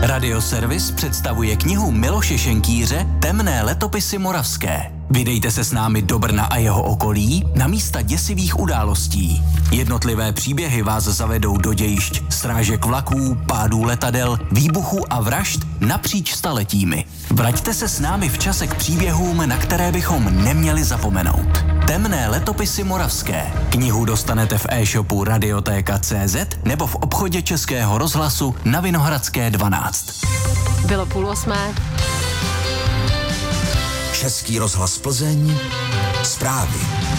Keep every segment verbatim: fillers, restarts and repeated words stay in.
Radioservis představuje knihu Miloše Šenkýře Temné letopisy moravské. Vydejte se s námi do Brna a jeho okolí na místa děsivých událostí. Jednotlivé příběhy vás zavedou do dějišť srážek vlaků, pádů letadel, výbuchů a vražd napříč staletími. Vraťte se s námi v čase k příběhům, na které bychom neměli zapomenout. Temné letopisy moravské. Knihu dostanete v e-shopu Radiotéka tečka cé zet nebo v obchodě Českého rozhlasu na Vinohradské dvanáct. Bylo půl osmé. Český rozhlas Plzeň, zprávy.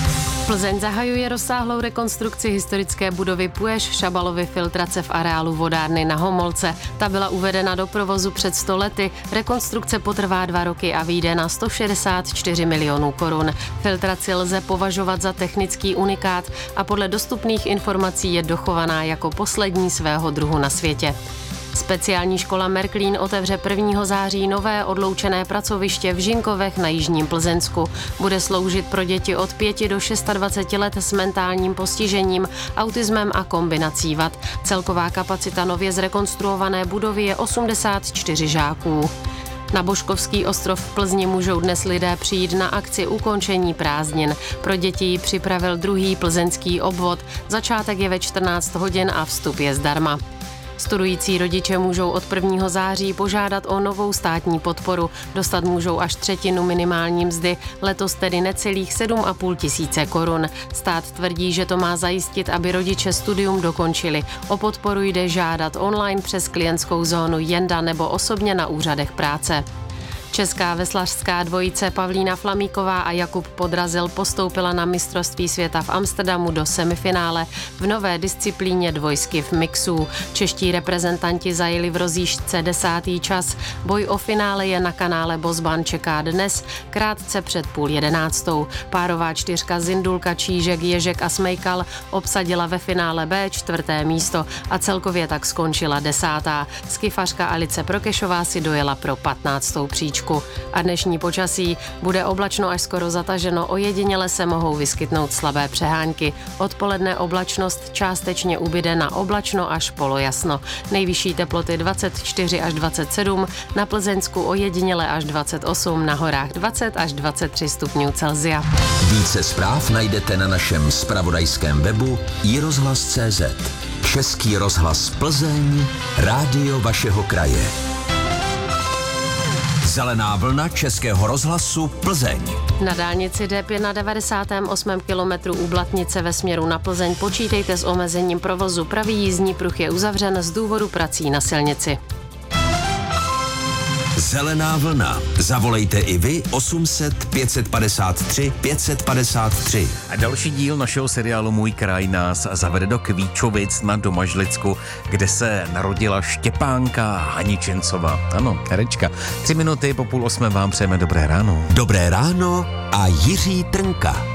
Plzeň zahajuje rozsáhlou rekonstrukci historické budovy Půješ Šabalovy filtrace v areálu vodárny na Homolce. Ta byla uvedena do provozu před sto lety. Rekonstrukce potrvá dva roky a vyjde na sto šedesát čtyři milionů korun. Filtraci lze považovat za technický unikát a podle dostupných informací je dochovaná jako poslední svého druhu na světě. Speciální škola Merklín otevře prvního září nové odloučené pracoviště v Žinkovech na jižním Plzeňsku. Bude sloužit pro děti od pěti do dvaceti šesti let s mentálním postižením, autismem a kombinací vad. Celková kapacita nově zrekonstruované budovy je osmdesát čtyři žáků. Na Božkovský ostrov v Plzni můžou dnes lidé přijít na akci ukončení prázdnin. Pro děti ji připravil druhý plzeňský obvod. Začátek je ve čtrnáct hodin a vstup je zdarma. Studující rodiče můžou od prvního září požádat o novou státní podporu. Dostat můžou až třetinu minimální mzdy, letos tedy necelých sedm a půl tisíce korun. Stát tvrdí, že to má zajistit, aby rodiče studium dokončili. O podporu jde žádat online přes klientskou zónu Jenda nebo osobně na úřadech práce. Česká veslařská dvojice Pavlína Flamíková a Jakub Podrazil postoupila na mistrovství světa v Amsterdamu do semifinále v nové disciplíně dvojskiv mixů. Čeští reprezentanti zajeli v rozjížďce desátý čas. Boj o finále je na kanále Bosban čeká dnes, krátce před půl jedenáctou. Párová čtyřka Zindulka, Čížek, Ježek a Smejkal obsadila ve finále B čtvrté místo a celkově tak skončila desátá. Skifařka Alice Prokešová si dojela pro patnáctou příčku. A dnešní počasí bude oblačno až skoro zataženo, ojediněle se mohou vyskytnout slabé přehánky. Odpoledne oblačnost částečně ubyde na oblačno až polojasno. Nejvyšší teploty dvacet čtyři až dvacet sedm, na Plzeňsku ojediněle až dvacet osm, na horách dvacet až dvacet tři stupňů Celsia. Více zpráv najdete na našem zpravodajském webu i rozhlas tečka cé zet. Český rozhlas Plzeň, rádio vašeho kraje. Zelená vlna Českého rozhlasu Plzeň. Na dálnici D pět na devadesátém osmém kilometru u Blatnice ve směru na Plzeň počítejte s omezením provozu. Pravý jízdní pruh je uzavřen z důvodu prací na silnici. Zelená vlna. Zavolejte i vy osm set pět padesát tři pět padesát tři. A další díl našeho seriálu Můj kraj nás zavede do Kvíčovic na Domažlicku, kde se narodila Štěpánka Haničencová. Ano, herečka. Tři minuty po půl osmé vám přejeme dobré ráno. Dobré ráno a Jiří Trnka.